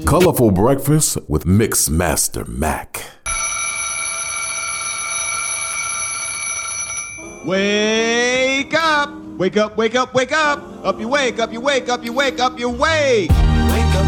Colorful Breakfast with Mix Master Mac. Wake up! Wake up, wake up, wake up! Up you wake, up you wake, up you wake, up you wake! Wake up,